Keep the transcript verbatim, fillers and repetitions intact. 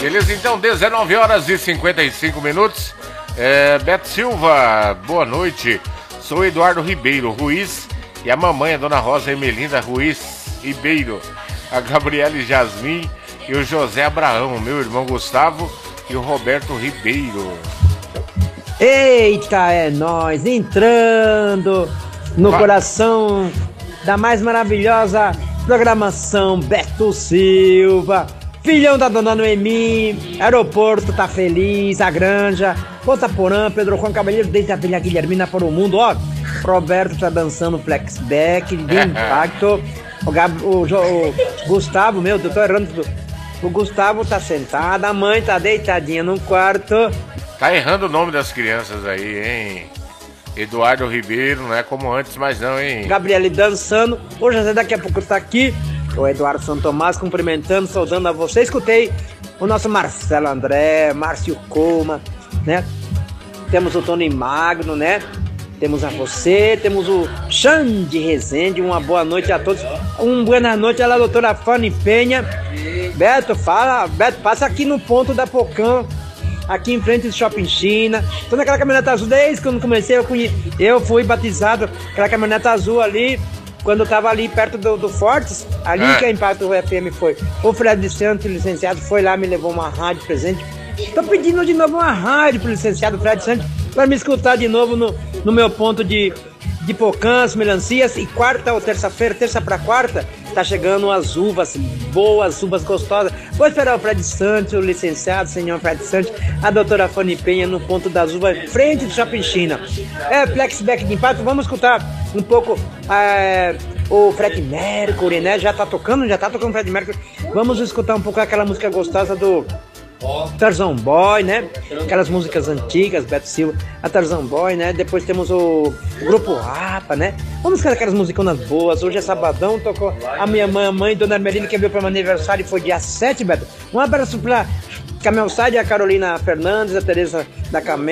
Beleza, então, dezenove horas e cinquenta e cinco minutos. É, Beto Silva, boa noite. Sou Eduardo Ribeiro Ruiz e a mamãe, a dona Rosa Emelinda Ruiz Ribeiro, a Gabriele Jasmin e o José Abraão, meu irmão Gustavo e o Roberto Ribeiro. Eita, é nós entrando no Va- coração da mais maravilhosa programação. Beto Silva, filhão da dona Noemi, aeroporto tá feliz, a Granja, Ponta Porã, Pedro Juan Cavalheiro, desde a Vila Guilhermina para o mundo, ó. Roberto tá dançando flexback de impacto. O, Gab, o, o, o Gustavo, meu, eu tô errando tudo. O Gustavo tá sentado, a mãe tá deitadinha no quarto. Tá errando o nome das crianças aí, hein? Eduardo Ribeiro, não é como antes, mas não, hein? Gabriele dançando. O José daqui a pouco tá aqui. O Eduardo Santo Tomás cumprimentando, saudando a você. Escutei o nosso Marcelo André, Márcio Coma, né? Temos o Tony Magno, né? Temos a você, temos o Xande Rezende. Uma boa noite a todos. Um boa noite à doutora Fanny Penha. Beto, fala, Beto, passa aqui no ponto da Pocã, aqui em frente do Shopping China. Tô naquela caminhoneta azul, desde que eu comecei, eu, conhe... eu fui batizado aquela caminhoneta azul ali, quando eu tava ali perto do, do Fortes, ali é. que a Impacto F M foi. O Fred Santos, licenciado, foi lá, me levou uma rádio presente. Tô pedindo de novo uma rádio pro licenciado Fred Santos, para me escutar de novo no, no meu ponto de, de Pocãs, melancias. E quarta ou terça-feira, terça pra quarta, tá chegando as uvas boas, uvas gostosas. Vou esperar o Fred Santos, o licenciado, senhor Fred Santos, a doutora Fanny Penha no ponto das uvas, frente do Shopping China. É, flexback de impacto, vamos escutar um pouco é, o Fred Mercury, né? Já tá tocando, já tá tocando o Fred Mercury. Vamos escutar um pouco aquela música gostosa do Tarzan Boy, né? Aquelas músicas antigas, Beto Silva, a Tarzan Boy, né? Depois temos o, o Grupo Rapa, né? Vamos escutar aquelas musiconas boas. Hoje é sabadão, tocou a minha mãe, a mãe, Dona Merlina, que veio para meu aniversário, foi dia sete, Beto. Um abraço pra Camel Sade, a Carolina Fernandes, a Tereza da Camel.